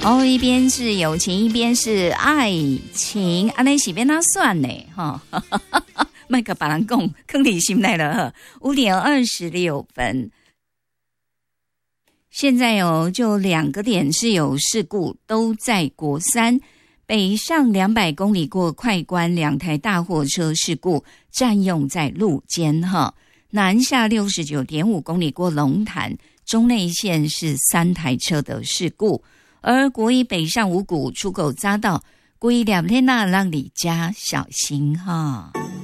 哦，一边是友情，一边是爱情，安尼是变哪算呢？哈，麦克把人讲坑里心内了，5:26。现在就2个点是有事故，都在国三。北上200公里过快关，2台大货车事故占用在路肩哈。南下69.5公里过龙潭，中内线是3台车的事故。而国一北上五股出口匝道，国一2天让你家小心哈。